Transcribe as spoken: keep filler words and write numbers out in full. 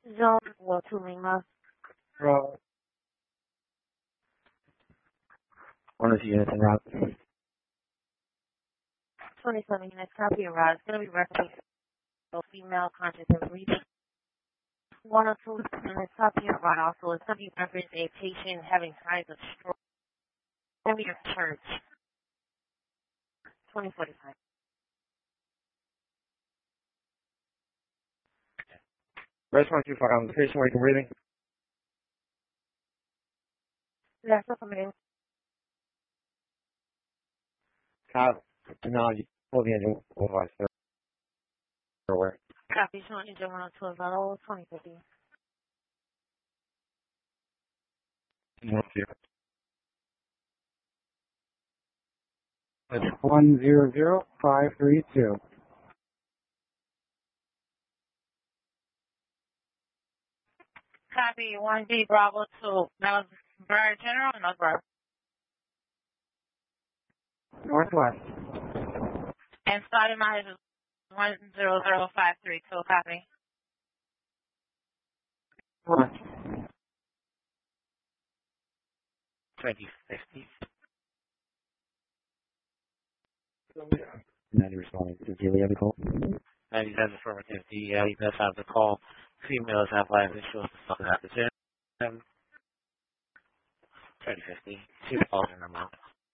Zone four to Lima. Route. One of the units en route. twenty-seven units, copy your route. It's going to be referenced for female conscious and breathing. one or two units, copy your route. Also, it's going to be referenced a patient having signs of stroke. It's going to be your church. twenty forty-five. Rest one two five on the patient wake and breathing. Yeah, so coming in. Cop. No, you pull the engine over. Where? Copy, showing engine one oh two available, twenty fifty. One zero zero five three two. Copy, one D Bravo two. That was Bird General and not Bird. Northwest. And starting my is one zero zero five three two. Copy. What? twenty fifty. ninety responding to Julie have a call. ninety has affirmative. The uh, he does have the call. Females have life insurance to at the gym. twenty fifty. Two calls in a month.